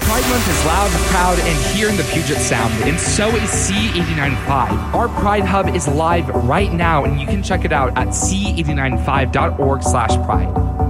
Pride Month is loud, proud, and here in the Puget Sound, and so is C895. Our Pride Hub is live right now, and you can check it out at c895.org/pride.